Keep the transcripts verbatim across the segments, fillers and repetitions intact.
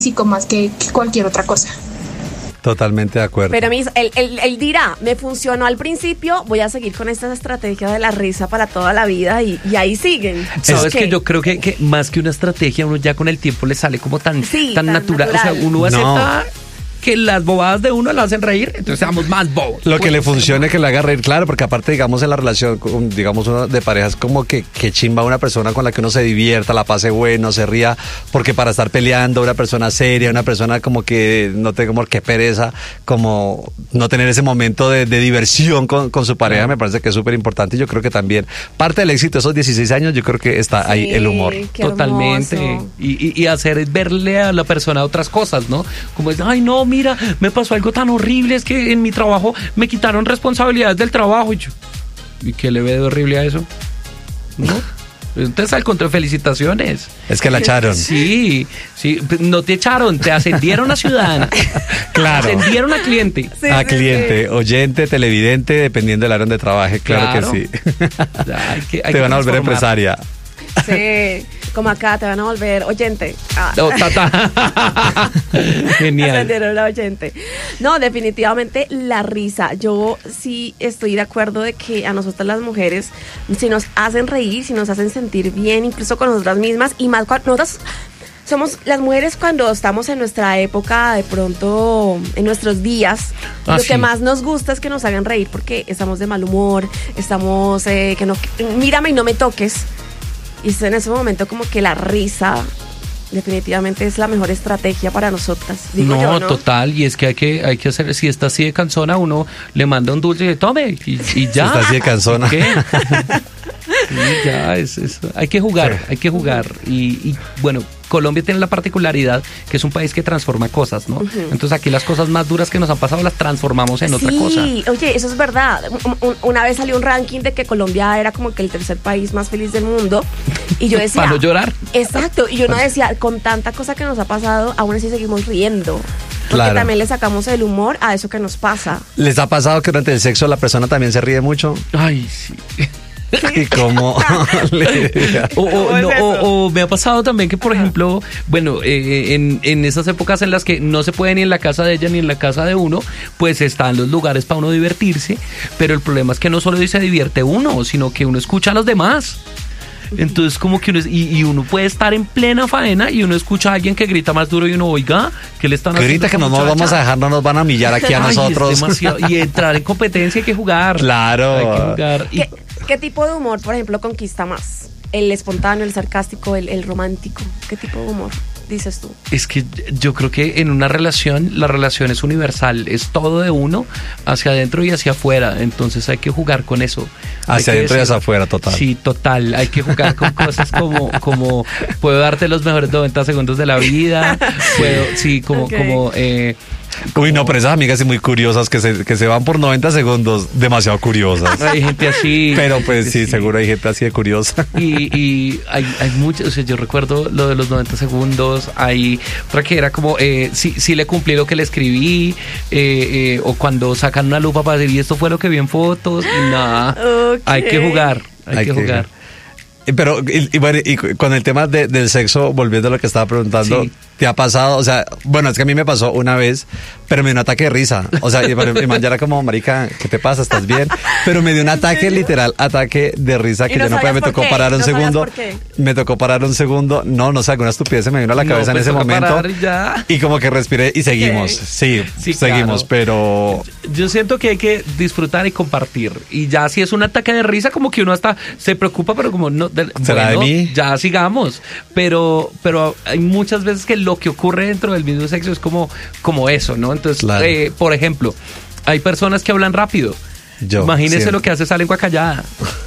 físico más que, que cualquier otra cosa. Totalmente de acuerdo. Pero él, él, él dirá, me funcionó al principio, voy a seguir con esta estrategia de la risa para toda la vida y, y ahí siguen. Sabes ¿Qué? que yo creo que, que más que una estrategia, uno ya con el tiempo le sale como tan, Sí, tan, tan natural. natural. O sea, uno No. acepta que las bobadas de uno la hacen reír, entonces seamos más bobos. Lo que le Pues, funcione, que le haga reír, claro, porque aparte, digamos, en la relación, con, digamos, uno de parejas, como que, que chimba una persona con la que uno se divierta, la pase bueno, se ría, porque para estar peleando, una persona seria, una persona como que no tenga como que pereza, como no tener ese momento de, de diversión con, con su pareja, me parece que es súper importante y yo creo que también parte del éxito de esos dieciséis años, yo creo que está ahí Sí, el humor. qué Totalmente. hermoso. Y, y, y hacer verle a la persona otras cosas, ¿no? Como es, ay, no, mira, me pasó algo tan horrible, es que en mi trabajo me quitaron responsabilidades del trabajo. Y yo, ¿y qué le ve de horrible a eso? ¿No? Entonces, al contrario, felicitaciones. Es que la echaron. Sí, sí, no te echaron, te ascendieron a ciudadana. Claro. Ascendieron a cliente. Sí, a sí, cliente, sí. oyente, televidente, dependiendo del área donde trabaje, claro, Claro. que sí. Hay que- hay Te que van a volver transformar. empresaria. Sí, como acá te van a volver oyente. Ah. No, ta, ta. Genial. Ascendieron a oyente. No, definitivamente la risa. Yo sí estoy de acuerdo de que a nosotras las mujeres, si nos hacen reír, si nos hacen sentir bien, incluso con nosotras mismas, y más cuando nosotras somos las mujeres cuando estamos en nuestra época, de pronto, en nuestros días, Ah, lo sí. que más nos gusta es que nos hagan reír porque estamos de mal humor, estamos, eh, que no, mírame y no me toques. Y es en ese momento como que la risa definitivamente es la mejor estrategia para nosotras. Digo No, yo, ¿no? total, y es que hay que hay que hacer, si está así de cansona, uno le manda un dulce y tome, y, y ya. está así de cansona. ¿Qué? Sí, ya, es, es- hay que jugar, hay que jugar. Y, y, bueno, Colombia tiene la particularidad que es un país que transforma cosas, ¿no? Entonces aquí las cosas más duras que nos han pasado las transformamos en otra cosa. Sí, oye, eso es verdad. Un- un- Una vez salió un ranking de que Colombia era como que el tercer país más feliz del mundo. Y yo decía... Para no llorar. Exacto, y yo no decía, con tanta cosa que nos ha pasado, aún así seguimos riendo. Porque Claro. también le sacamos el humor a eso que nos pasa. ¿Les ha pasado que durante el sexo la persona también se ríe mucho? Ay, sí. ¿Y cómo le- O, o- ¿Cómo es no, eso? o- o me ha pasado también que, por ejemplo, bueno, eh, en, en esas épocas en las que no se puede ni en la casa de ella ni en la casa de uno, pues están los lugares para uno divertirse, pero el problema es que no solo se divierte uno, sino que uno escucha a los demás. Entonces como que uno es- y, y uno puede estar en plena faena y uno escucha a alguien que grita más duro y uno, oiga, ¿qué le están Que haciendo? ahorita que a esa no nos vamos muchacha? a dejar, no nos van a humillar aquí a Ay, es nosotros. demasiado. Y entrar en competencia hay que jugar. Claro. Hay que jugar. Y- ¿Qué, qué tipo de humor, por ejemplo, conquista más? ¿El espontáneo, el sarcástico, el, el romántico? ¿Qué tipo de humor dices tú? Es que yo creo que en una relación, la relación es universal, es todo de uno, hacia adentro y hacia afuera, entonces hay que jugar con eso. Hay Hacia que adentro y decir- hacia afuera, total. Sí, total, hay que jugar con cosas como, como puedo darte los mejores noventa segundos de la vida, puedo, sí, como, Ok. como, eh, Uy, no, pero esas amigas sí muy curiosas que se, que se van por noventa segundos, demasiado curiosas. hay gente así. Pero pues sí, seguro hay gente así de curiosa. Y, y hay, hay muchos, o sea, yo recuerdo lo de los noventa segundos, hay otra que era como, eh, sí, sí le cumplí lo que le escribí, eh, eh, o cuando sacan una lupa para decir, y esto fue lo que vi en fotos, y nada, Ok. hay que jugar, hay, Hay que, que jugar. Eh, Pero, y, y bueno, y cu- con el tema de- del sexo, volviendo a lo que estaba preguntando, Sí. ¿te ha pasado? O sea, bueno, es que a mí me pasó una vez, pero me dio un ataque de risa. O sea, y, bueno, mi man ya era como, marica, ¿qué te pasa? ¿Estás bien? Pero me dio un ataque, literal, ataque de risa que ¿Y no yo no podía, sabías me por tocó qué? parar un ¿No sabías segundo. por qué? Me tocó parar un segundo. No, no sé, alguna estupidez se me vino a la No, cabeza pues en ese toca momento. parar y ya. Y como que respiré y seguimos. Ok. Sí, Sí, seguimos, claro. pero... Yo siento que hay que disfrutar y compartir. Y ya si es un ataque de risa, como que uno hasta se preocupa, pero como no. de- ¿Será de bueno, mí? Ya sigamos. Pero, pero hay muchas veces que lo que ocurre dentro del mismo sexo es como, como eso, ¿no? Entonces, Claro. eh, por ejemplo, hay personas que hablan rápido. Yo, Imagínese siempre. lo que hace esa lengua callada.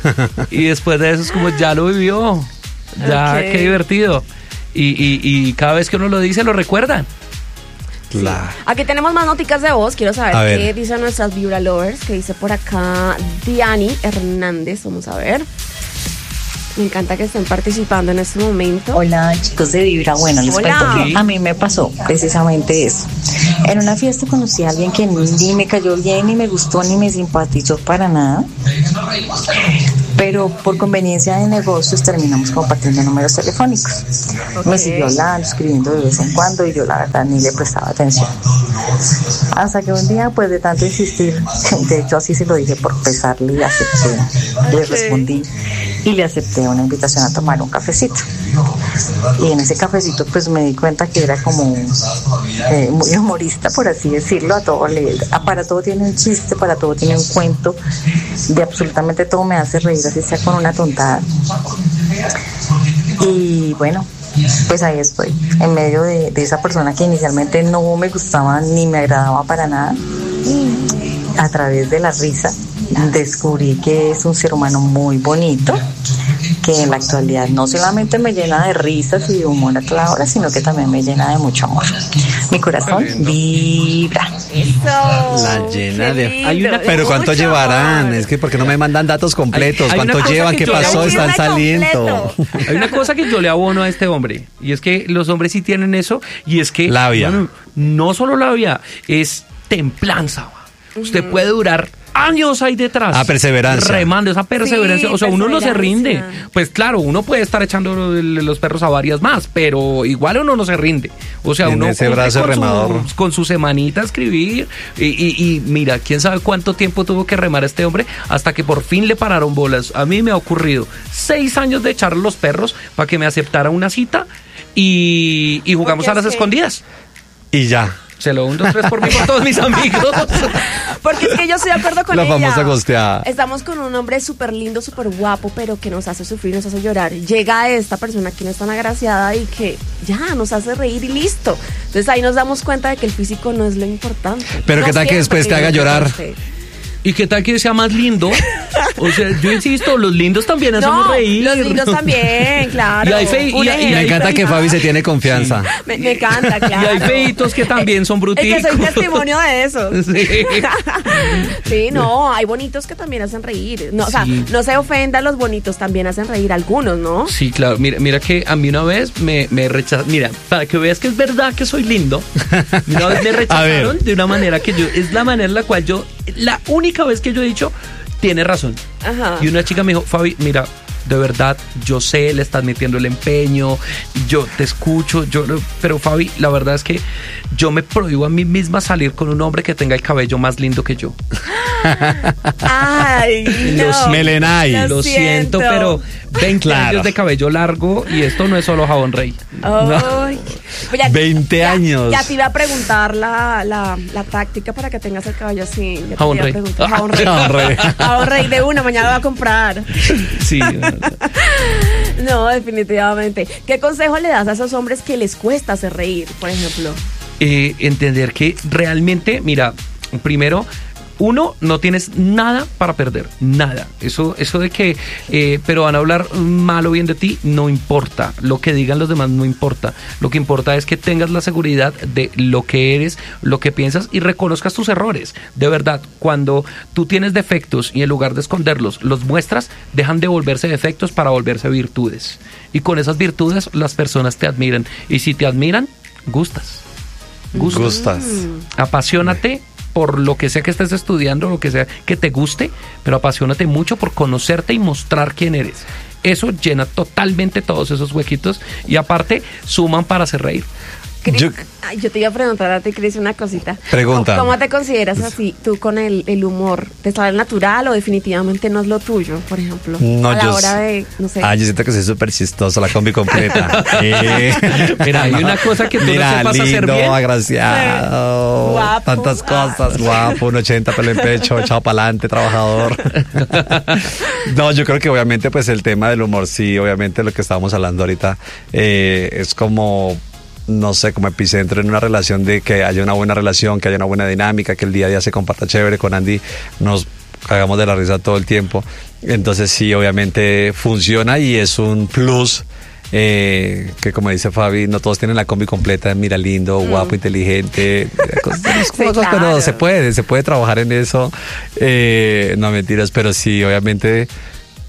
Y después de eso es como, ya lo vivió. Ya, Ok. qué divertido. Y, y, y cada vez que uno lo dice, lo recuerdan. Claro. Aquí tenemos más noticas de voz. Quiero saber A ver. qué dicen nuestras Vibra Lovers. Que dice por acá Diani Hernández. Vamos a ver. Me encanta que estén participando en este momento. Hola chicos de Vibra, bueno, les Hola. cuento que a mí me pasó precisamente eso. En una fiesta conocí a alguien que ni me cayó bien, ni me gustó, ni me simpatizó para nada, pero por conveniencia de negocios terminamos compartiendo números telefónicos. Okay. Me siguió hablando, escribiendo de vez en cuando y yo la verdad ni le prestaba atención. Hasta que un día, pues de tanto insistir, de hecho así se lo dije por pesarle y acepté, okay. Le respondí y le acepté una invitación a tomar un cafecito. Y en ese cafecito pues me di cuenta que era como eh, muy humorista, por así decirlo. A todo le, para todo tiene un chiste, para todo tiene un cuento, de absolutamente todo me hace reír, así sea con una tontada. Y bueno, pues ahí estoy, en medio de, de esa persona que inicialmente no me gustaba ni me agradaba para nada. A través de la risa descubrí que es un ser humano muy bonito, que en la actualidad no solamente me llena de risas y de humor a toda hora, sino que también me llena de mucho amor. Mi corazón vibra. Eso. La llena Qué de... lindo. Hay una... Pero ¿cuánto Mucho llevarán? amor. Es que porque no me mandan datos completos. Hay- hay ¿Cuánto una cosa llevan? que ¿Qué yo- pasó? Hay Están una saliendo. completo. Hay una cosa que yo le abono a este hombre, y es que los hombres sí tienen eso, y es que... Labia. bueno, no solo labia, es templanza. Usted puede durar años ahí detrás. Ah, perseverancia. Remando, esa perseverancia. Sí, o sea, uno no se rinde. perseverancia. Pues claro, uno puede estar echando los perros a varias más, pero igual uno no se rinde. O sea, En uno ese cumple brazo con remador. Su, con su semanita a escribir. Y, y, y mira, quién sabe cuánto tiempo tuvo que remar este hombre hasta que por fin le pararon bolas. A mí me ha ocurrido seis años de echar los perros para que me aceptara una cita y, y jugamos Porque a las es que- escondidas. Y ya. Se lo un, dos, tres por mí, por todos mis amigos. Porque es que yo estoy de acuerdo con La ella. famosa gosteada. Estamos con un hombre súper lindo, súper guapo, pero que nos hace sufrir, nos hace llorar. Llega esta persona que no es tan agraciada y que ya nos hace reír y listo. Entonces ahí nos damos cuenta de que el físico no es lo importante. Pero No ¿qué tal que siempre después te tiene haga que llorar? guste. ¿Y qué tal que sea más lindo? O sea, yo insisto, los lindos también hacen No, reír. los lindos también, claro. Y hay fe- Un y hay- y ejemplo. Me encanta que Fabi se tiene confianza. Me, me encanta, Y claro. hay feitos que también son Es bruticos. que soy testimonio de eso. Sí. Sí, no, hay bonitos que también hacen reír. No, o sea, Sí. no se ofenda, los bonitos también hacen reír algunos, ¿no? Sí, claro. Mira, mira que a mí una vez me, me rechazaron. Mira, para que veas que es verdad que soy lindo, una vez me rechazaron de una manera que yo, es la manera en la cual yo, la única vez que yo he dicho, tiene razón. Ajá. Y una chica me dijo, Fabi, mira, de verdad, yo sé, le estás metiendo el empeño, yo te escucho, yo, pero Fabi, la verdad es que yo me prohíbo a mí misma salir con un hombre que tenga el cabello más lindo que yo. Ay, no. Lo Melenay. Lo siento, pero veinte Claro. años de cabello largo y esto no es solo jabón rey. Ay. Pues ya- veinte ya- años. Ya te iba a preguntar la, la, la táctica para que tengas el cabello así. Ya te Jabón iba a rey. preguntar. Jabón rey. Jabón rey. Jabón rey de una, mañana lo voy a comprar. Sí. No, definitivamente. ¿Qué consejo le das a esos hombres que les cuesta hacer reír, por ejemplo? Eh, entender que realmente, mira, primero, uno, no tienes nada para perder, nada. Eso, eso de que, eh, pero van a hablar mal o bien de ti, no importa. Lo que digan los demás no importa. Lo que importa es que tengas la seguridad de lo que eres, lo que piensas y reconozcas tus errores. De verdad, cuando tú tienes defectos y en lugar de esconderlos, los muestras, dejan de volverse defectos para volverse virtudes. Y con esas virtudes las personas te admiran. Y si te admiran, gustas. Gustas. Gustas. Apasionate por lo que sea que estés estudiando, lo que sea que te guste, pero apasionate mucho por conocerte y mostrar quién eres. Eso llena totalmente todos esos huequitos y aparte suman para hacer reír. Cris, Yo- ay, yo te iba a preguntar a ti, Cris, una cosita. Pregunta. ¿Cómo, cómo te consideras así tú con el, el humor? ¿Te sale natural o definitivamente no es lo tuyo, por ejemplo? No, a la yo hora s- de, no sé. Ah, yo siento que soy súper chistoso, la combi completa. Eh. Mira, hay una cosa que tú no Mira, sepas lindo, hacer bien. agraciado, Sí. Guapo. tantas cosas, guapo, un ochenta, pelo en pecho, echado para adelante, trabajador. No, yo creo que obviamente pues el tema del humor, sí, obviamente lo que estábamos hablando ahorita eh, es como, no sé, como epicentro en una relación, de que haya una buena relación, que haya una buena dinámica, que el día a día se comparta chévere. Con Andy nos cagamos de la risa todo el tiempo. Entonces sí, obviamente funciona y es un plus. Eh, que como dice Fabi, no todos tienen la combi completa, mira, lindo, guapo, inteligente, cosas, cosas, Sí, cosas, pero claro. se puede, se puede trabajar en eso. Eh, no mentiras, pero sí, obviamente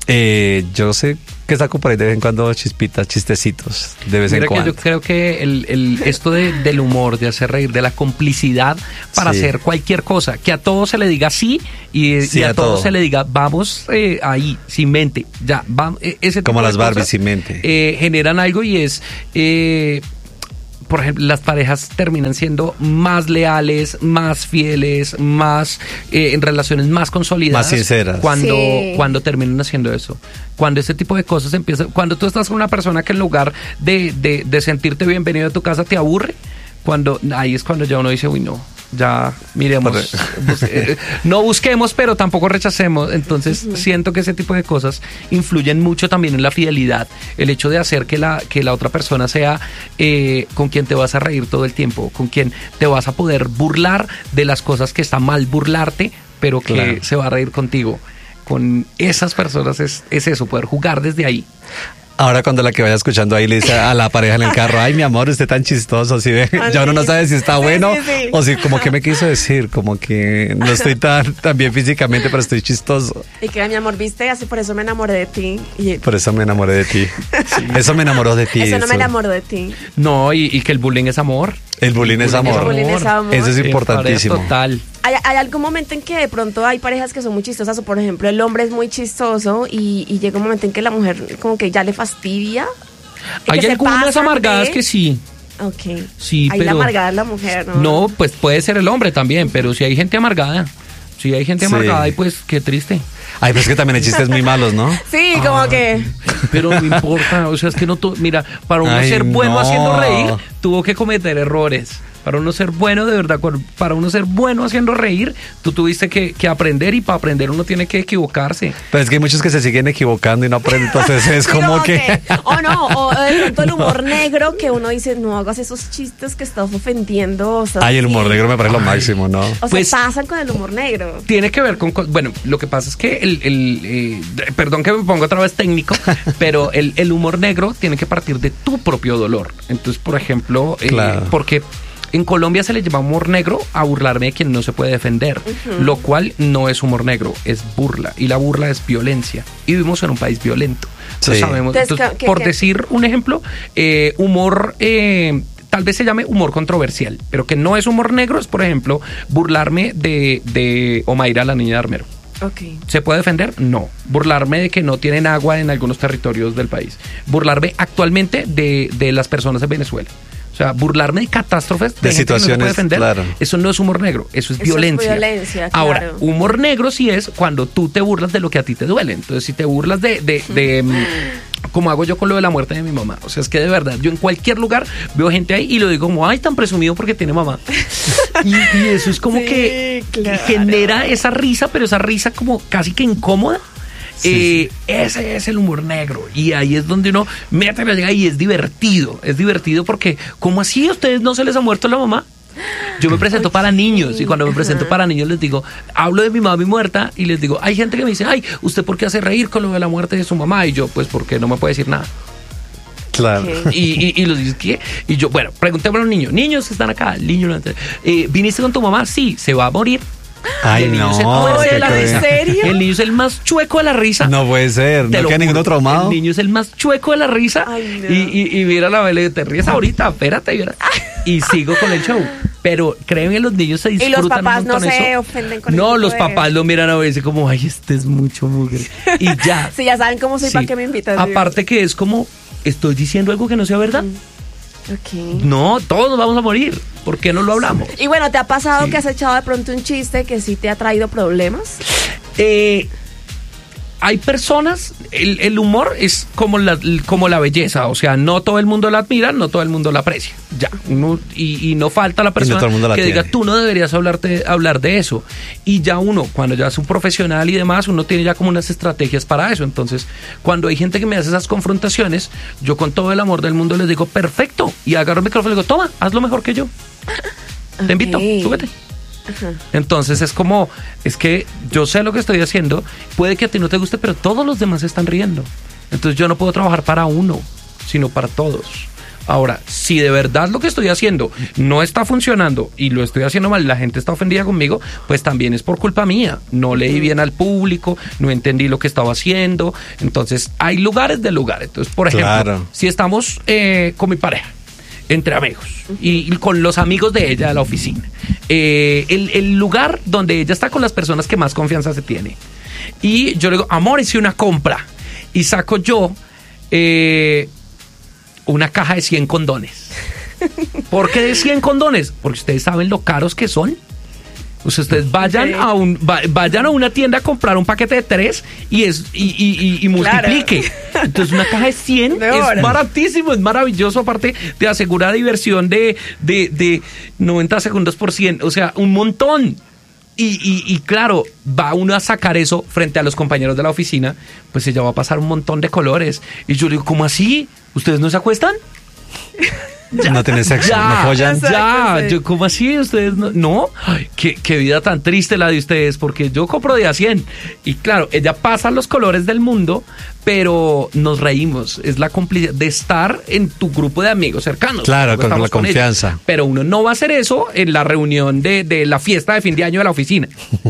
Eh, yo sé que saco por ahí de vez en cuando chispitas, chistecitos, de vez Mira en cuando. que yo creo que el, el, esto de, del humor, de hacer reír, de la complicidad para Sí. hacer cualquier cosa, que a todo se le diga sí y, Sí, y a, a todo todo. se le diga vamos eh, ahí, sin mente, ya, vamos, ese tipo Como de las Barbies, cosas, sin mente. eh, generan algo y es... Eh, por ejemplo, las parejas terminan siendo más leales, más fieles, más eh, en relaciones más consolidadas. Más sinceras. Cuando, Sí. cuando terminan haciendo eso. Cuando ese tipo de cosas empiezan. Cuando tú estás con una persona que en lugar de, de, de sentirte bienvenido a tu casa te aburre, cuando ahí es cuando ya uno dice, uy, no. Ya miremos, bus- eh, no busquemos, pero tampoco rechacemos. Entonces siento que ese tipo de cosas influyen mucho también en la fidelidad. El hecho de hacer que la, que la otra persona sea eh, con quien te vas a reír todo el tiempo, con quien te vas a poder burlar de las cosas que está mal burlarte, pero que Claro. se va a reír contigo. Con esas personas es, es eso, poder jugar desde ahí. Ahora cuando la que vaya escuchando ahí le dice a la pareja en el carro, ay mi amor, usted tan chistoso, ¿sí ve? Ya uno no sabe si está Sí, bueno sí, sí. o si como que me quiso decir, como que no estoy tan, tan bien físicamente, pero estoy chistoso. Y que mi amor, viste, así por eso me enamoré de ti. Y Por eso me enamoré de ti. Eso me enamoró de ti. eso no me eso. enamoró de ti. No, y, y que el bullying es amor. El bullying es amor. El bullying es amor. Eso es Eh, importantísimo. Total. ¿Hay, hay algún momento en que de pronto hay parejas que son muy chistosas o por ejemplo el hombre es muy chistoso y, y llega un momento en que la mujer como que ya le fastidia? Y Hay que se algunas pasan amargadas de- que sí. Ok. Sí, Ahí la pero- amargada es la mujer, ¿no? No, pues puede ser el hombre también, pero si hay gente amargada. Si hay gente Sí. amargada, y pues qué triste. Ay, pues es que también hay chistes muy malos, ¿no? Sí, como que... Pero no importa, o sea, es que no. to- Mira, para uno Ay, ser bueno no. haciendo reír, tuvo que cometer errores. Para uno ser bueno, de verdad, cuando- para uno ser bueno haciendo reír, tú tuviste que, que aprender y para aprender uno tiene que equivocarse. Pero es que hay muchos que se siguen equivocando y no aprenden, entonces es Sí, como que... O no, o de pronto el humor negro que uno dice, no hagas esos chistes que estás ofendiendo. O sea, Ay, el humor sí. negro me parece lo máximo, ¿no? O sea, Pues- pasan con el humor negro. Tiene que ver con... co- Bueno, lo que pasa es que el... el, eh, perdón que me ponga otra vez técnico, pero el, el humor negro tiene que partir de tu propio dolor. Entonces, por ejemplo, eh, Claro. porque... En Colombia se le llama humor negro a burlarme de quien no se puede defender, lo cual no es humor negro, es burla. Y la burla es violencia. Y vivimos en un país violento. Entonces, Sí. sabemos, Entonces, entonces, ¿qué- por qué? decir un ejemplo, eh, humor... eh, tal vez se llame humor controversial, pero que no es humor negro, es por ejemplo burlarme de, de Omaira, la niña de Armero. Ok. ¿Se puede defender? No. Burlarme de que no tienen agua en algunos territorios del país. Burlarme actualmente de, de las personas en Venezuela. O sea, burlarme de catástrofes, de, De gente que no se puede situaciones, defender. claro. Eso no es humor negro, eso es Eso es violencia. violencia, Ahora, claro. humor negro sí es cuando tú te burlas de lo que a ti te duele. Entonces, si te burlas de... de, de mm, como hago yo con lo de la muerte de mi mamá. O sea, es que de verdad, yo en cualquier lugar veo gente ahí y lo digo como, ay, tan presumido porque tiene mamá. Y, y eso es como Sí, que claro. genera esa risa, pero esa risa como casi que incómoda. Eh, ese es el humor negro y ahí es donde uno mete la llega y es divertido, es divertido porque ¿cómo así a ustedes no se les ha muerto la mamá? Yo me presento para niños y cuando me presento para niños les digo, hablo de mi mami muerta y les digo, hay gente que me dice, ay, ¿usted por qué hace reír con lo de la muerte de su mamá? Y yo, pues porque no me puede decir nada. Claro. Ok. Y, y, y los dices, ¿qué? Y yo, bueno, preguntémosle a los niños, niños que están acá, el niño, eh, ¿viniste con tu mamá? Sí, se va a morir. Ay, Y el niño no. se tuerce de qué la cruel. risa. ¿En serio? El niño es el más chueco de la risa. No puede ser, Te no lo queda ninguno juro. traumado. El niño es el más chueco de la risa. Ay, no. y, y, y mira la vele, te ríes ahorita, espérate. Y, verás. Y sigo con el show. Pero créeme, los niños se Y disfrutan los papás un no montón se eso. ofenden con No, ese los tipo de- papás lo miran a veces como, ay, este es mucho mugre. Y ya. Sí, ya saben cómo soy, Sí. ¿para qué me invitan? Aparte que es como, estoy diciendo algo que no sea verdad. Ok. No, todos nos vamos a morir. ¿Por qué no lo hablamos? Y bueno, ¿te ha pasado Sí. que has echado de pronto un chiste que sí te ha traído problemas? Eh, hay personas, el, el humor es como la, como la belleza, o sea, no todo el mundo la admira, no todo el mundo la aprecia, ya, uno, y, y no falta la persona todo el mundo la que diga, tiene. tú no deberías hablarte, hablar de eso, y ya uno, cuando ya es un profesional y demás, uno tiene ya como unas estrategias para eso, entonces, cuando hay gente que me hace esas confrontaciones, yo con todo el amor del mundo les digo, perfecto, y agarro el micrófono y les digo, toma, hazlo mejor que yo, te invito, Ok. súbete. Entonces es como, es que yo sé lo que estoy haciendo, puede que a ti no te guste, pero todos los demás están riendo. Entonces yo no puedo trabajar para uno, sino para todos. Ahora, si de verdad lo que estoy haciendo no está funcionando y lo estoy haciendo mal y la gente está ofendida conmigo, pues también es por culpa mía. No leí bien al público, no entendí lo que estaba haciendo. Entonces, hay lugares de lugares. Entonces, por ejemplo, claro. si estamos eh, con mi pareja, entre amigos, y, y con los amigos de ella de la oficina, eh, el, el lugar donde ella está con las personas que más confianza se tiene. Y yo le digo, amor, hice una compra. Y saco yo... Eh, una caja de cien condones. ¿Por qué de cien condones? Porque ustedes saben lo caros que son. O sea, ustedes vayan, sí. a un, va, vayan a una tienda a comprar un paquete de tres y, es, y, y, y, y multiplique. Claro. Entonces una caja de cien de es baratísimo, es maravilloso. Aparte te asegura diversión de, de, de noventa segundos por cien. O sea, un montón. Y, y, y claro, va uno a sacar eso frente a los compañeros de la oficina, pues ella va a pasar un montón de colores. Y yo le digo, ¿cómo así? ¿Ustedes no se acuestan? Ya, no tienen sexo, ya, no follan. Ya, sí. yo, ¿cómo así? ¿Ustedes no? ¿No? Ay, qué, qué vida tan triste la de ustedes, porque yo compro de a cien. Y claro, ella pasa los colores del mundo, pero nos reímos. Es la complicidad de estar en tu grupo de amigos cercanos. Claro, con la confianza. Ellos. Pero uno no va a hacer eso en la reunión de, de la fiesta de fin de año de la oficina.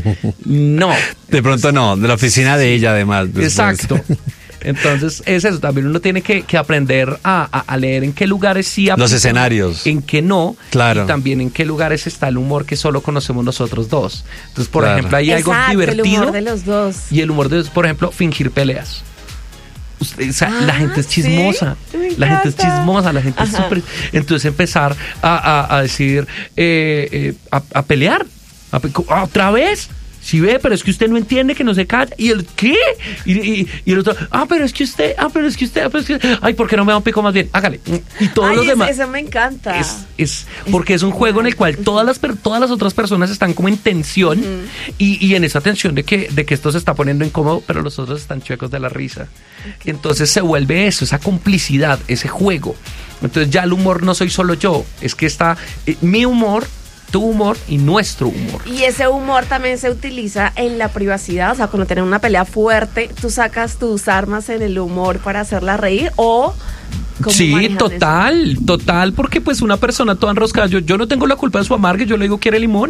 No. De pronto no, de la oficina de ella además. Después. Exacto. Entonces es eso, también uno tiene que, que aprender a, a, a leer en qué lugares sí aplican, los escenarios, en qué no, claro. y también en qué lugares está el humor que solo conocemos nosotros dos. Entonces, por claro. ejemplo, hay Exacto, algo divertido. El humor de los dos. Y el humor de, por ejemplo, fingir peleas. Usted, o sea, ah, la gente es chismosa, ¿sí? la gente es chismosa, la gente Ajá. es súper... Entonces empezar a, a, a decir, eh, eh, a, a pelear, a, a, otra vez. Si ve, pero es que usted no entiende, que no se calla. ¿Y el qué? Y, y, y el otro, ah, pero es que usted, ah, pero es que usted, ah, pero es que... Ay, ¿por qué no me da un pico más bien? Hágale. Y todos Ay, los es, demás. Eso me encanta. Es, es porque es un juego en el cual todas las, todas las otras personas están como en tensión uh-huh. y, y en esa tensión de que, de que esto se está poniendo incómodo, pero los otros están chuecos de la risa. Okay. Entonces se vuelve eso, esa complicidad, ese juego. Entonces ya el humor no soy solo yo, es que está eh, mi humor, tu humor y nuestro humor. Y ese humor también se utiliza en la privacidad, o sea, cuando tienen una pelea fuerte, tú sacas tus armas en el humor para hacerla reír o... Sí, total, eso? total, porque pues una persona toda enroscada, yo, yo no tengo la culpa de su amargue, yo le digo, ¿quiere limón?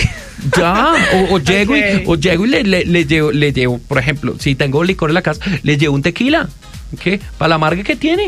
Ya, o, o llego okay. y, o llego y le, le, le, llevo, le llevo, por ejemplo, si tengo licor en la casa, le llevo un tequila, ¿qué? Para la amargue que tiene.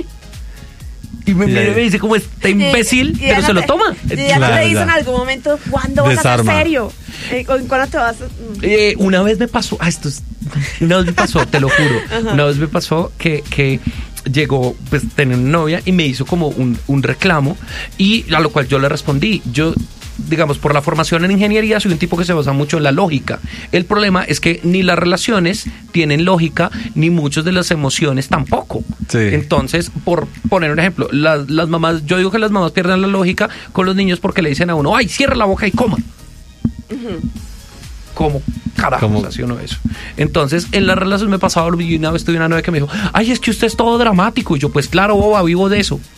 Y me, yeah. me dice como este imbécil, y, y pero se te, lo toma. Y ya claro, te dice en algún momento, ¿cuándo vas Desarma. a ser serio? Eh, ¿Cuándo te vas a...? Eh, una vez me pasó, ah, esto es, una vez me pasó, te lo juro, Ajá. una vez me pasó que, que llegó, pues tenía una novia y me hizo como un, un reclamo y a lo cual yo le respondí, yo... digamos, por la formación en ingeniería soy un tipo que se basa mucho en la lógica. El problema es que ni las relaciones tienen lógica, ni muchas de las emociones tampoco. Sí. Entonces, por poner un ejemplo, las, las mamás, yo digo que las mamás pierden la lógica con los niños porque le dicen a uno, ay, cierra la boca y coma. Uh-huh. ¿Cómo carajos hace uno eso? Entonces, en las relaciones me pasaba, y una vez tuve una novia que me dijo, ay, es que usted es todo dramático. Y yo, pues claro, boba, vivo de eso.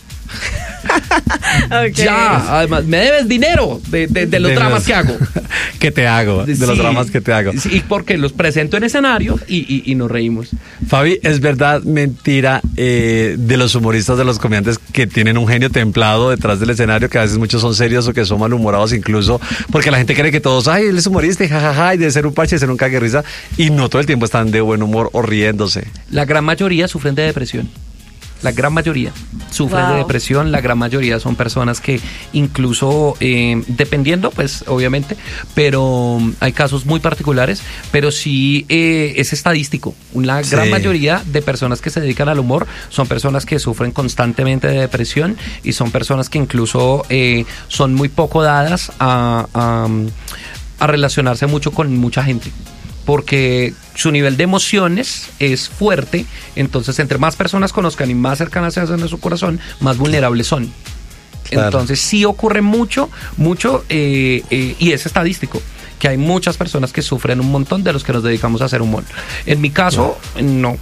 Okay. Ya, además me debes dinero de, de, de los de dramas los, que hago. que te hago, de sí, los dramas que te hago. Sí, porque los presento en escenario y, y, y nos reímos. Fabi, ¿es verdad, mentira eh, de los humoristas, de los comediantes que tienen un genio templado detrás del escenario, que a veces muchos son serios o que son malhumorados incluso, porque la gente cree que todos, ay, él es humorista y jajaja, y debe ser un parche, de ser un caguerriza, y no todo el tiempo están de buen humor o riéndose? La gran mayoría sufren de depresión. La gran mayoría sufren wow. de depresión, la gran mayoría son personas que incluso, eh, dependiendo, pues obviamente, pero hay casos muy particulares, pero sí eh, es estadístico. La sí. gran mayoría de personas que se dedican al humor son personas que sufren constantemente de depresión y son personas que incluso eh, son muy poco dadas a, a, a relacionarse mucho con mucha gente. Porque su nivel de emociones es fuerte, entonces entre más personas conozcan y más cercanas se hacen a su corazón, más vulnerables son. Claro. Entonces sí ocurre mucho, mucho, eh, eh, y es estadístico, que hay muchas personas que sufren un montón de los que nos dedicamos a hacer humor. En mi caso, no.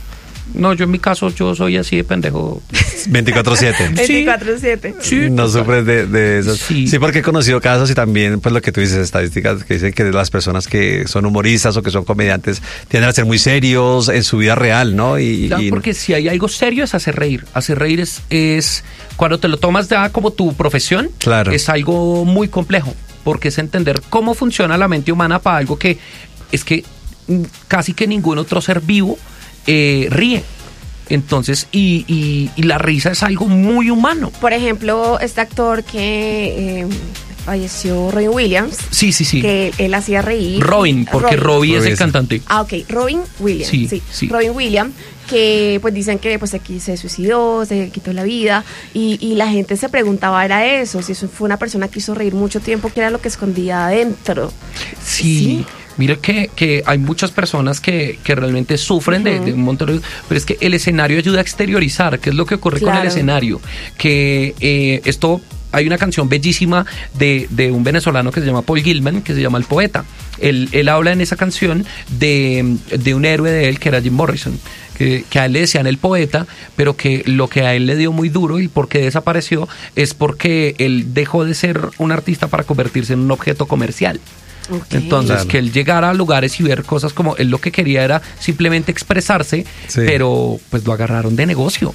No, yo en mi caso, yo soy así de pendejo. veinticuatro siete. veinticuatro siete. Sí, No sufres de, de eso. Sí. Sí, porque he conocido casos y también, pues lo que tú dices, estadísticas que dicen que las personas que son humoristas o que son comediantes tienden a ser muy serios en su vida real, ¿no? Y, No, y- porque si hay algo serio es hacer reír. Hacer reír es, es cuando te lo tomas ya como tu profesión, Claro. es algo muy complejo, porque es entender cómo funciona la mente humana para algo que es que mm, casi que ningún otro ser vivo eh, ríe. Entonces, y, y, y la risa es algo muy humano. Por ejemplo, este actor que eh, falleció, Robin Williams, Sí, sí, sí. que él hacía reír. Robin, porque Robbie es Robbie el es- cantante. Ah, ok, Robin Williams. Sí, Sí, sí. Robin Williams, que pues dicen que pues aquí se suicidó, se quitó la vida, y, y la gente se preguntaba, era eso, si eso fue una persona que hizo reír mucho tiempo, que era lo que escondía adentro. Sí, Sí. mira que, que hay muchas personas que, que realmente sufren de, de un montón de... Pero es que el escenario ayuda a exteriorizar, que es lo que ocurre con el Claro. escenario. Que eh, esto... Hay una canción bellísima de, de un venezolano que se llama Paul Gilman, que se llama El Poeta. Él, él habla en esa canción de, de un héroe de él que era Jim Morrison, que, que a él le decían el poeta, pero que lo que a él le dio muy duro y por qué desapareció es porque él dejó de ser un artista para convertirse en un objeto comercial. Ok. Entonces, Claro. que él llegara a lugares y ver cosas como él lo que quería era simplemente expresarse, Sí. pero pues lo agarraron de negocio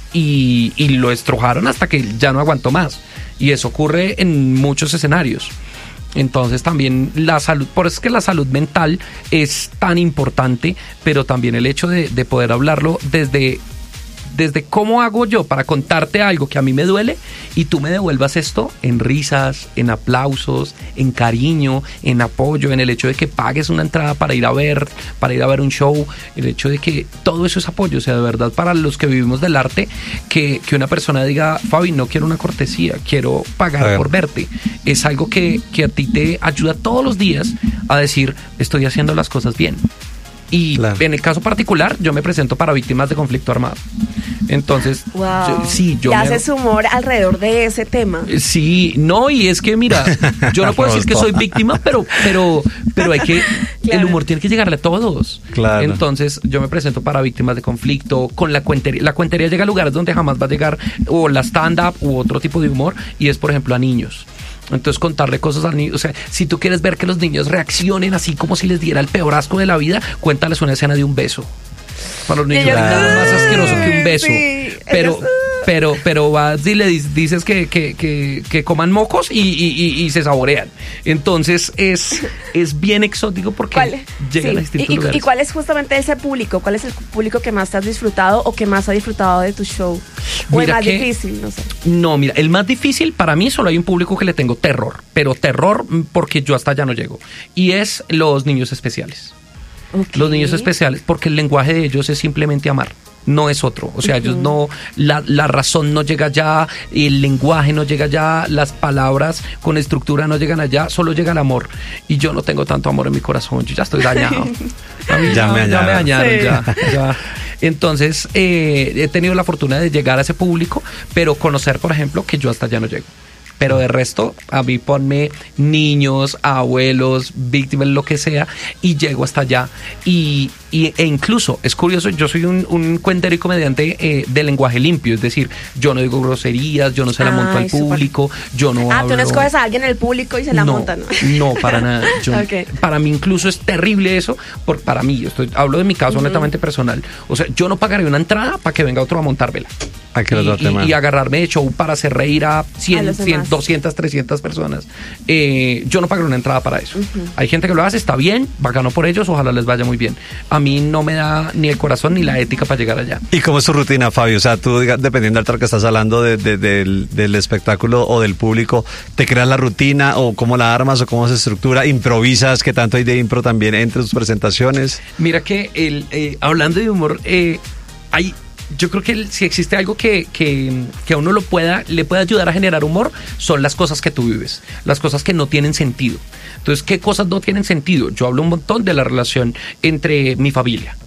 y, y lo estrujaron hasta que ya no aguantó más. Y eso ocurre en muchos escenarios. Entonces también la salud, por eso es que la salud mental es tan importante, pero también el hecho de, de poder hablarlo desde... Desde cómo hago yo para contarte algo que a mí me duele y tú me devuelvas esto en risas, en aplausos, en cariño, en apoyo, en el hecho de que pagues una entrada para ir a ver, para ir a ver un show, el hecho de que todo eso es apoyo, o sea, de verdad para los que vivimos del arte, que, que una persona diga, Fabi, no quiero una cortesía, quiero pagar Claro. por verte, es algo que, que a ti te ayuda todos los días a decir, estoy haciendo las cosas bien. Y Claro. en el caso particular, yo me presento para víctimas de conflicto armado. Entonces, Wow. yo- sí, yo y me- haces humor alrededor de ese tema. Sí, no, y es que mira, yo no puedo decir que soy víctima, pero, pero, pero hay que, el Claro. humor tiene que llegarle a todos. Claro. Entonces, yo me presento para víctimas de conflicto, con la cuentería. La cuentería llega a lugares donde jamás va a llegar, o la stand-up, u otro tipo de humor, y es, por ejemplo, a niños. Entonces, contarle cosas a niños, o sea, si tú quieres ver que los niños reaccionen así como si les diera el peor asco de la vida, cuéntales una escena de un beso. Para los niños ellos, no hay nada más asqueroso que un beso. sí, pero, ellos- pero, pero vas y le dis- dices que, que, que, que coman mocos y, y, y, y se saborean. Entonces es, es bien exótico porque ¿Cuál? llegan Sí. a distintos ¿Y, y- lugares. ¿Y cuál es justamente ese público? ¿Cuál es el público que más te has disfrutado o que más ha disfrutado de tu show? O Mira el más que- difícil, no sé. No, mira, el más difícil para mí solo hay un público que le tengo terror, pero terror mm, porque yo hasta allá no llego. Y es los niños especiales. Ok. Los niños especiales, porque el lenguaje de ellos es simplemente amar. No es otro, o sea, ellos no, la, la razón no llega allá, el lenguaje no llega allá, las palabras con estructura no llegan allá, solo llega el amor. Y yo no tengo tanto amor en mi corazón, yo ya estoy dañado. A mí Ya me ya me dañaron. dañaron, Sí. ya, ya. Entonces, eh, he tenido la fortuna de llegar a ese público, pero conocer, por ejemplo, que yo hasta allá no llego. Pero de resto, a mí ponme niños, abuelos, víctimas, lo que sea, y llego hasta allá. Y, y- e incluso, es curioso, yo soy un, un cuentero y comediante eh, de lenguaje limpio, es decir, yo no digo groserías, yo no se la monto Ay, al súper. público, yo no Ah, hablo... tú no escoges a alguien en el público y se la no, montan, ¿no? no, para nada. Yo- Ok. Para mí incluso es terrible eso, por, para mí, estoy, hablo de mi caso netamente personal. O sea, yo no pagaría una entrada para que venga otro a montármela. ¿A qué y, otro tema? y- y agarrarme de show para hacer reír a A cien, los cien, demás. doscientas, trescientas personas. Eh, yo no pagaré una entrada para eso. Hay gente que lo hace, está bien, bacano por ellos, ojalá les vaya muy bien. A mí no me da ni el corazón ni la ética para llegar allá. ¿Y cómo es tu rutina, Fabio? O sea, tú, diga- dependiendo del tema que estás hablando de- de- del, del espectáculo o del público, ¿te creas la rutina o cómo la armas o cómo se estructura? ¿Improvisas? ¿Qué tanto hay de impro también entre tus presentaciones? Mira que el, eh, hablando de humor, eh, hay, yo creo que el- si existe algo que, que, que a uno lo pueda, le puede ayudar a generar humor, son las cosas que tú vives, las cosas que no tienen sentido. Entonces, ¿qué cosas no tienen sentido? Yo hablo un montón de la relación entre mi familia.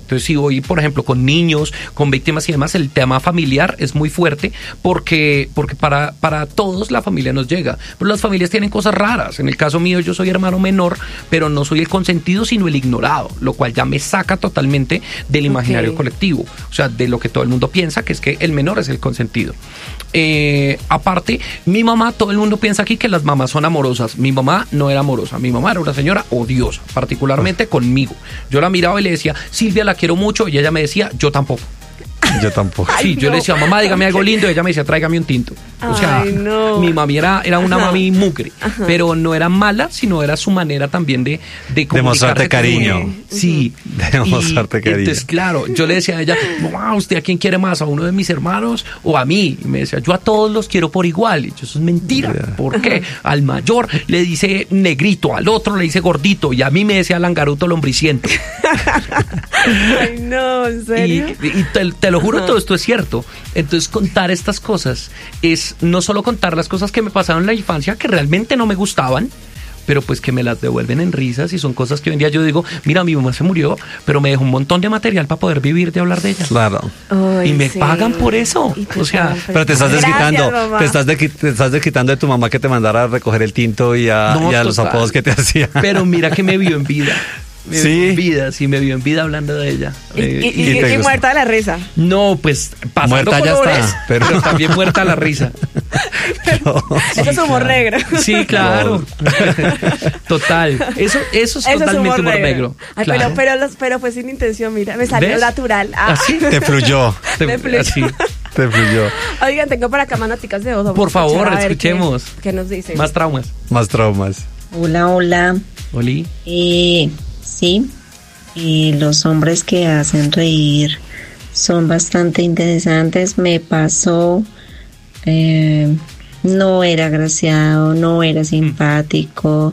Entonces, si voy, por ejemplo, con niños, con víctimas y demás, el tema familiar es muy fuerte porque, porque para, para todos la familia nos llega. Pero las familias tienen cosas raras. En el caso mío, yo soy hermano menor, pero no soy el consentido, sino el ignorado, lo cual ya me saca totalmente del imaginario okay. colectivo. O sea, de lo que todo el mundo piensa, que es que el menor es el consentido. Eh, aparte, mi mamá, todo el mundo piensa aquí que las mamás son amorosas. Mi mamá no era amorosa. Mi mamá era una señora odiosa, particularmente conmigo. Yo la miraba y le decía, Silvia, la quiero mucho, y ella me decía, yo tampoco. Yo tampoco. Sí, Ay, yo no. le decía, mamá, dígame algo lindo, y ella me decía, tráigame un tinto. O sea, Ay, no. mi mami era, era una Ajá. mami mugre, Ajá. pero no era mala, sino era su manera también de, de demostrarte cariño. Conmigo. Sí. De demostrarte y, cariño. Entonces, claro, yo le decía a ella, mamá, ¿usted a quién quiere más? ¿A uno de mis hermanos o a mí? Y me decía, yo a todos los quiero por igual. Y yo, eso es mentira. Yeah. ¿Por qué? Al mayor le dice negrito, al otro le dice gordito, y a mí me decía langaruto lombriciento. Ay, no, ¿en serio? Y, y te, te lo juro, todo esto es cierto. Entonces, contar estas cosas es no solo contar las cosas que me pasaron en la infancia, que realmente no me gustaban, pero pues que me las devuelven en risas, y son cosas que hoy en día yo digo, mira, mi mamá se murió, pero me dejó un montón de material para poder vivir de hablar de ella. Claro. Ay, y me sí. pagan por eso. O sea, pero te estás desquitando, Gracias, te estás, de, te estás desquitando de tu mamá que te mandara a recoger el tinto y a, no, y a los apodos que te hacía. Pero mira que me vio en vida. Me sí. vio en vida, sí, me vio en vida hablando de ella. Y, eh, y, y, y, y muerta de la risa. No, pues pasando muerta colores, ya está, pero... pero también muerta la risa. Pero, eso sí, es humor claro. negro. Sí, claro. Total. Eso, eso es eso totalmente es humor, humor negro. negro. Ay, claro. pero, pero, pero fue sin intención, mira, me salió ¿ves? Natural. Ah. ¿Así? Te fluyó. Te, me fluyó. Así. Te fluyó. Oigan, tengo por acá más noticas de oso. Por favor, escuchemos. Qué, ¿Qué nos dicen? Más traumas. Más traumas. Hola, hola. Oli. Eh, sí. Y los hombres que hacen reír son bastante interesantes. Me pasó, eh, no era agraciado, no era simpático,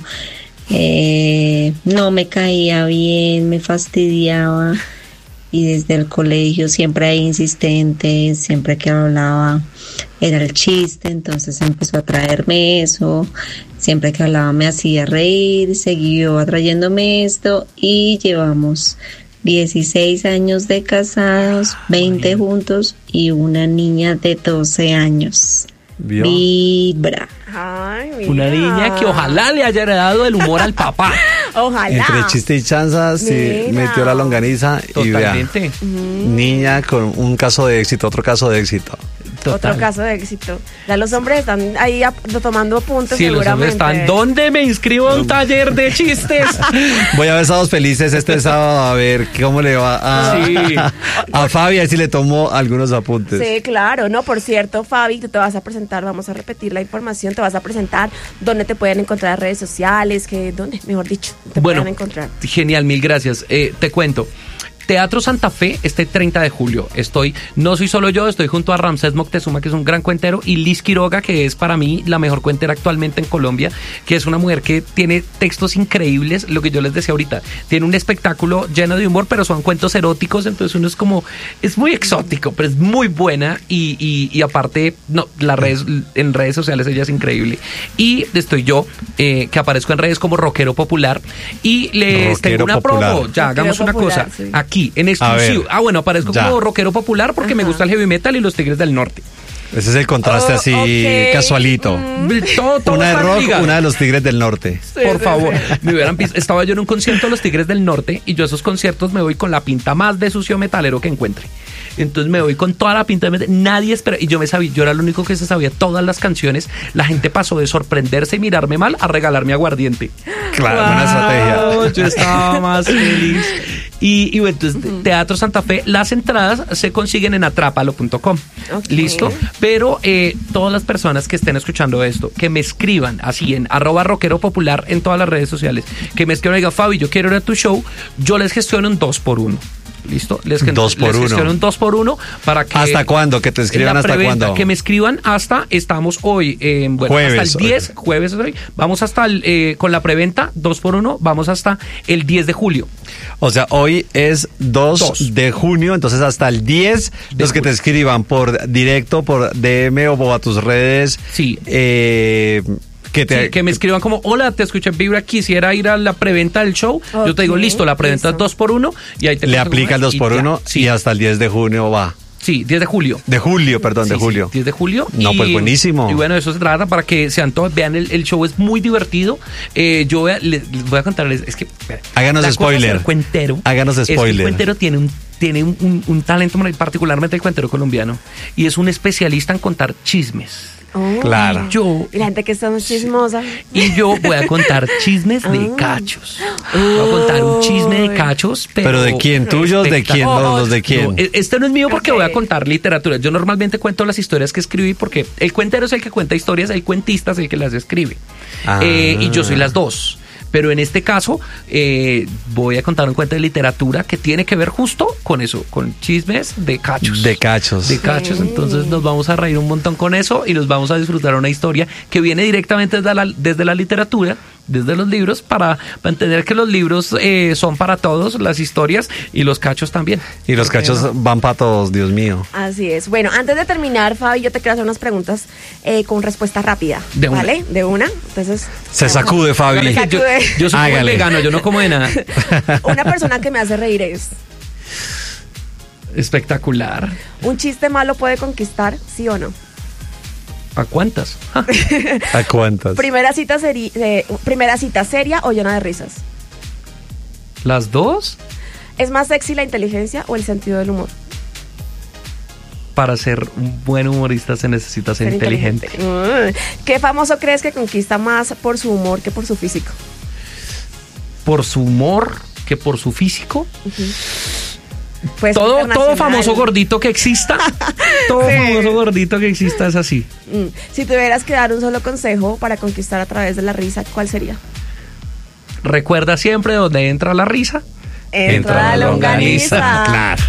eh, no me caía bien, me fastidiaba, y desde el colegio siempre ahí insistente, siempre que hablaba era el chiste, entonces empezó a traerme eso, siempre que hablaba me hacía reír, siguió atrayéndome esto, y llevamos dieciséis años de casados, veinte juntos y una niña de doce años. ¿Vio? Vibra. Ay, una niña que ojalá le haya heredado el humor al papá. Ojalá. Entre chiste y chanza, sí, metió la longaniza. Totalmente. Y vea, mm. niña con un caso de éxito, otro caso de éxito. Total. Otro caso de éxito. Ya los hombres están ahí a, tomando apuntes, sí, seguramente. Los hombres están, ¿dónde me inscribo a un taller de chistes? Voy a ver Sábados Felices este sábado, a ver cómo le va a, sí. a, a Fabi, a ver si le tomo algunos apuntes. Sí, claro, no, por cierto, Fabi, tú te vas a presentar, vamos a repetir la información, te vas a presentar, dónde te pueden encontrar redes sociales, que dónde, mejor dicho, te bueno, pueden encontrar. Genial, mil gracias. Eh, te cuento. Teatro Santa Fe, este treinta de julio. Estoy, no soy solo yo, estoy junto a Ramsés Moctezuma, que es un gran cuentero, y Liz Quiroga, que es para mí la mejor cuentera actualmente en Colombia, que es una mujer que tiene textos increíbles, lo que yo les decía ahorita. Tiene un espectáculo lleno de humor, pero son cuentos eróticos, entonces uno es como, es muy exótico, pero es muy buena, y, y, y aparte, no, las redes, en redes sociales ella es increíble. Y estoy yo, eh, que aparezco en redes como Rockero Popular, y les Rockero tengo una popular. promo, ya, hagamos Rockero una popular, cosa. sí. Aquí, en exclusivo. Ah, bueno, aparezco ya. como rockero popular porque Ajá. me gusta el heavy metal y los Tigres del Norte. Ese es el contraste oh, así okay. casualito. Mm. Todo, todo una de rock, ligado. una de los Tigres del Norte. Sí, Por sí, favor, sí. me hubieran visto. Estaba yo en un concierto de los Tigres del Norte y yo a esos conciertos me voy con la pinta más de sucio metalero que encuentre. Entonces me voy con toda la pinta de metal. Nadie espera. Y yo me sabía, yo era el único que se sabía todas las canciones. La gente pasó de sorprenderse y mirarme mal a regalarme aguardiente. Claro, wow. Buena estrategia. Yo estaba más feliz. Y, y entonces, uh-huh. Teatro Santa Fe, las entradas se consiguen en atrápalo punto com. Okay. ¿Listo? Pero eh, todas las personas que estén escuchando esto, que me escriban así en arroba rockero popular en todas las redes sociales, que me escriban y digan, Fabi, yo quiero ir a tu show, yo les gestiono un dos por uno. ¿Listo? Les, dos por les uno. gestiono un dos por uno para que... ¿Hasta cuándo? Que te escriban hasta cuándo. Que me escriban hasta, estamos hoy, eh, bueno, jueves, hasta el diez, hoy. jueves hoy, vamos hasta el, eh, con la preventa, dos por uno, vamos hasta el diez de julio. O sea, hoy es dos de junio, entonces hasta el diez, de los que julio. Te escriban por directo, por D M o a tus redes. Sí. Eh, Que, te, Sí, que me escriban como, hola, te escuché en Vibra, quisiera ir a la preventa del show. Ok, Yo te digo, listo, la preventa es listo. dos por uno y ahí te le consigo aplica el más dos y por ya. uno Sí, y hasta el diez de junio va. sí, diez de julio. De julio, perdón, Sí, de sí, julio. diez de julio. No, pues buenísimo. Y bueno, eso se trata para que sean todos, vean el, el show, es muy divertido. Eh, yo voy a, les, les voy a contarles, es que... espera, Háganos la cosa spoiler. de ser cuentero. Háganos es que spoiler. el cuentero tiene un tiene un, un, un talento, particularmente el cuentero colombiano, y es un especialista en contar chismes. Oh. Claro. Yo Y la gente que está muy chismosa. Y yo voy a contar chismes de Ah. cachos. Voy a contar un chisme de cachos, pero... ¿Pero de quién? ¿Tuyos? ¿De quién? espectacular. ¿Los, los de quién? No, e- este no es mío porque Ok. voy a contar literatura. Yo normalmente cuento las historias que escribí porque el cuentero es el que cuenta historias, el cuentista es el que las escribe. Ah. Eh, y yo soy las dos. Pero en este caso eh, voy a contar un cuento de literatura que tiene que ver justo con eso, con chismes de cachos. De cachos. De cachos, entonces nos vamos a reír un montón con eso y nos vamos a disfrutar una historia que viene directamente desde la, desde la literatura, desde los libros, para, para entender que los libros eh, son para todos, las historias y los cachos también. Y los cachos van para todos, Dios mío. Así es. Bueno, antes de terminar, Fabi, yo te quiero hacer unas preguntas eh, con respuesta rápida. De una. ¿Vale? De una. Entonces. Se sacude, Fabi. Dale, que yo, Sacude. yo soy como el Hágale. vegano, yo no como de nada. Una persona que me hace reír es. Espectacular. ¿Un chiste malo puede conquistar, sí o no? ¿A cuántas? Ja. ¿A cuántas? Primera cita, seri- eh, primera cita seria o llena de risas. ¿Las dos? ¿Es más sexy la inteligencia o el sentido del humor? Para ser un buen humorista se necesita ser, inteligente. Mm. ¿Qué famoso crees que conquista más por su humor que por su físico? Por su humor que por su físico. Pues todo, todo internacional. famoso gordito que exista, todo Sí. famoso gordito que exista es así. Mm. Si tuvieras que dar un solo consejo para conquistar a través de la risa, ¿cuál sería? Recuerda siempre donde entra la risa. Entra la longaniza. Claro.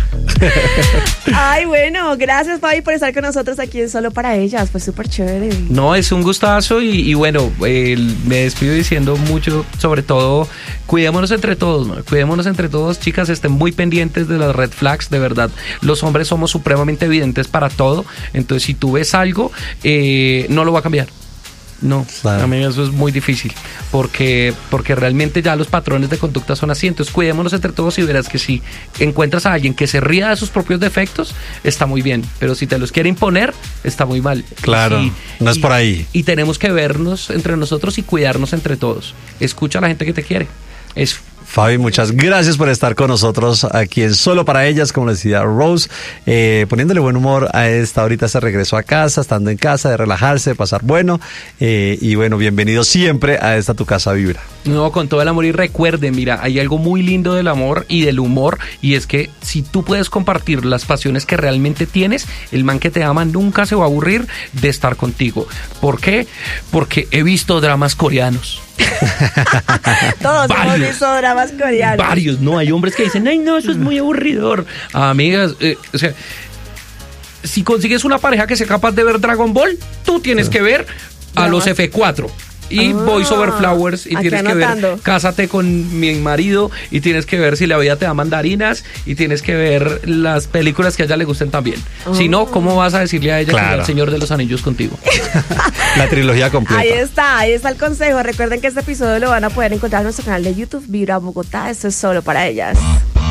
Ay, bueno, gracias, Fabi, por estar con nosotros aquí en Solo para Ellas. Fue súper chévere. No, es un gustazo y, y bueno, eh, me despido diciendo mucho, sobre todo, cuidémonos entre todos, ¿no? Cuidémonos entre todos, chicas, estén muy pendientes de las red flags, de verdad. Los hombres somos supremamente evidentes para todo, entonces si tú ves algo, eh, no lo va a cambiar. No, Claro. a mí eso es muy difícil, porque, porque realmente ya los patrones de conducta son así, entonces cuidémonos entre todos y verás que si encuentras a alguien que se ría de sus propios defectos, está muy bien, pero si te los quiere imponer, está muy mal. Claro, Y- no es y- por ahí. Y tenemos que vernos entre nosotros y cuidarnos entre todos. Escucha a la gente que te quiere. Eso. Fabi, muchas gracias por estar con nosotros aquí en Solo para Ellas, como decía Rose, eh, poniéndole buen humor a esta ahorita se regresó a casa, estando en casa, de relajarse, de pasar bueno, eh, y bueno, bienvenido siempre a esta tu casa Vibra. No, con todo el amor y recuerden, mira, hay algo muy lindo del amor y del humor y es que si tú puedes compartir las pasiones que realmente tienes, el man que te ama nunca se va a aburrir de estar contigo. ¿Por qué? Porque he visto dramas coreanos. Todos hemos Varios. visto dramas coreanos. Varios, no, hay hombres que dicen, ay no, eso es muy aburridor. Amigas, eh, o sea, si consigues una pareja que sea capaz de ver Dragon Ball, tú tienes que ver a Dramas. los F cuatro. Y Ah, Voice Over Flowers y aquí tienes que anotando. ver Cásate con mi marido y tienes que ver Si la vida te da mandarinas y tienes que ver las películas que a ella le gusten también. Si no, ¿cómo vas a decirle a ella que Claro. vea El Señor de los Anillos contigo? La trilogía completa. Ahí está, ahí está el consejo. Recuerden que este episodio lo van a poder encontrar en nuestro canal de YouTube, Vibra Bogotá. Esto es Solo para Ellas.